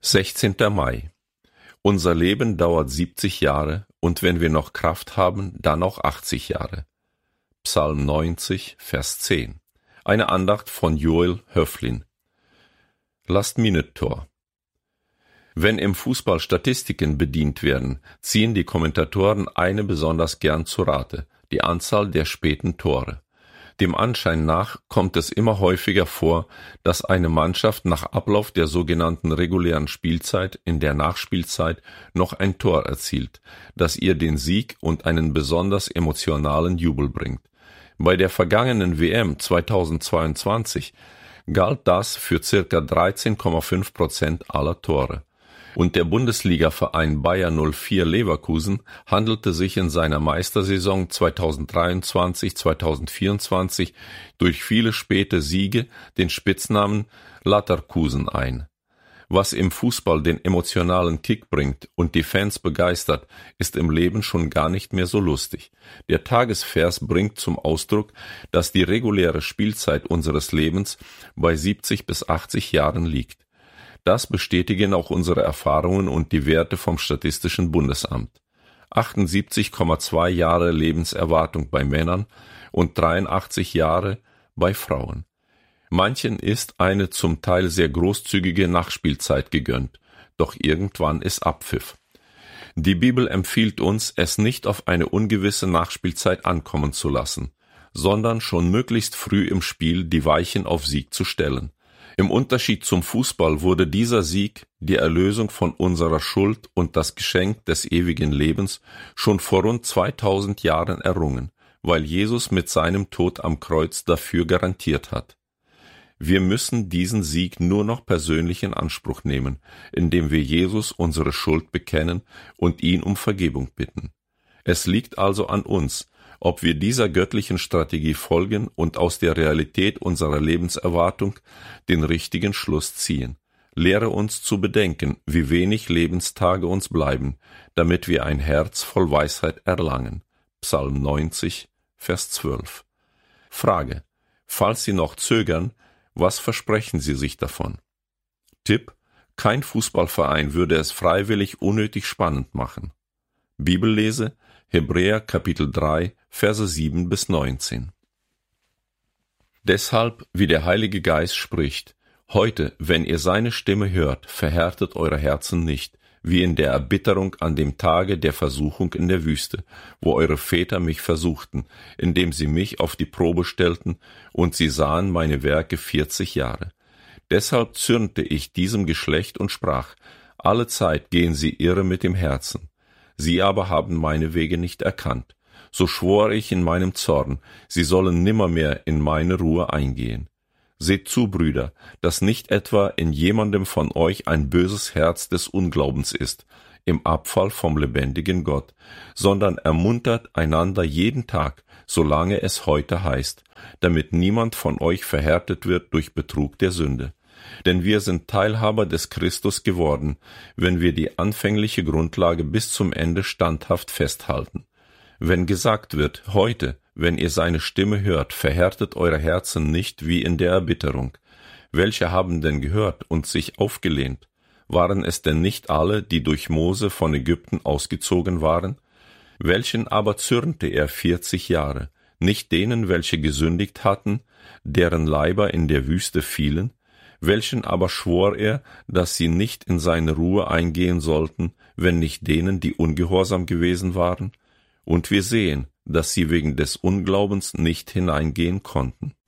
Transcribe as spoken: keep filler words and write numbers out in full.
sechzehnter Mai. Unser Leben dauert siebzig Jahre und wenn wir noch Kraft haben, dann auch achtzig Jahre. Psalm neunzig, Vers zehn. Eine Andacht von Joel Höflin. Last-Minute-Tor. Wenn im Fußball Statistiken bedient werden, ziehen die Kommentatoren eine besonders gern zu Rate: die Anzahl der späten Tore. Dem Anschein nach kommt es immer häufiger vor, dass eine Mannschaft nach Ablauf der sogenannten regulären Spielzeit in der Nachspielzeit noch ein Tor erzielt, das ihr den Sieg und einen besonders emotionalen Jubel bringt. Bei der vergangenen W M zweitausendzweiundzwanzig galt das für circa dreizehn Komma fünf Prozent aller Tore. Und der Bundesligaverein Bayer null vier Leverkusen handelte sich in seiner Meistersaison zweitausenddreiundzwanzig zweitausendvierundzwanzig durch viele späte Siege den Spitznamen Latterkusen ein. Was im Fußball den emotionalen Kick bringt und die Fans begeistert, ist im Leben schon gar nicht mehr so lustig. Der Tagesvers bringt zum Ausdruck, dass die reguläre Spielzeit unseres Lebens bei siebzig bis achtzig Jahren liegt. Das bestätigen auch unsere Erfahrungen und die Werte vom Statistischen Bundesamt. achtundsiebzig Komma zwei Jahre Lebenserwartung bei Männern und dreiundachtzig Jahre bei Frauen. Manchen ist eine zum Teil sehr großzügige Nachspielzeit gegönnt, doch irgendwann ist Abpfiff. Die Bibel empfiehlt uns, es nicht auf eine ungewisse Nachspielzeit ankommen zu lassen, sondern schon möglichst früh im Spiel die Weichen auf Sieg zu stellen. Im Unterschied zum Fußball wurde dieser Sieg, die Erlösung von unserer Schuld und das Geschenk des ewigen Lebens, schon vor rund zweitausend Jahren errungen, weil Jesus mit seinem Tod am Kreuz dafür garantiert hat. Wir müssen diesen Sieg nur noch persönlich in Anspruch nehmen, indem wir Jesus unsere Schuld bekennen und ihn um Vergebung bitten. Es liegt also an uns, ob wir dieser göttlichen Strategie folgen und aus der Realität unserer Lebenserwartung den richtigen Schluss ziehen. Lehre uns zu bedenken, wie wenig Lebenstage uns bleiben, damit wir ein Herz voll Weisheit erlangen. Psalm neunzig, Vers zwölf. Frage: Falls Sie noch zögern, was versprechen Sie sich davon? Tipp: Kein Fußballverein würde es freiwillig unnötig spannend machen. Bibellese: Hebräer Kapitel drei, Verse sieben bis neunzehn. Deshalb, wie der Heilige Geist spricht: Heute, wenn ihr seine Stimme hört, verhärtet eure Herzen nicht, wie in der Erbitterung an dem Tage der Versuchung in der Wüste, wo eure Väter mich versuchten, indem sie mich auf die Probe stellten, und sie sahen meine Werke vierzig Jahre. Deshalb zürnte ich diesem Geschlecht und sprach: Alle Zeit gehen sie irre mit dem Herzen. Sie aber haben meine Wege nicht erkannt. So schwor ich in meinem Zorn, sie sollen nimmermehr in meine Ruhe eingehen. Seht zu, Brüder, dass nicht etwa in jemandem von euch ein böses Herz des Unglaubens ist, im Abfall vom lebendigen Gott, sondern ermuntert einander jeden Tag, solange es heute heißt, damit niemand von euch verhärtet wird durch Betrug der Sünde. Denn wir sind Teilhaber des Christus geworden, wenn wir die anfängliche Grundlage bis zum Ende standhaft festhalten. Wenn gesagt wird, heute, wenn ihr seine Stimme hört, verhärtet eure Herzen nicht wie in der Erbitterung. Welche haben denn gehört und sich aufgelehnt? Waren es denn nicht alle, die durch Mose von Ägypten ausgezogen waren? Welchen aber zürnte er vierzig Jahre? Nicht denen, welche gesündigt hatten, deren Leiber in der Wüste fielen? Welchen aber schwor er, dass sie nicht in seine Ruhe eingehen sollten, wenn nicht denen, die ungehorsam gewesen waren? Und wir sehen, dass sie wegen des Unglaubens nicht hineingehen konnten.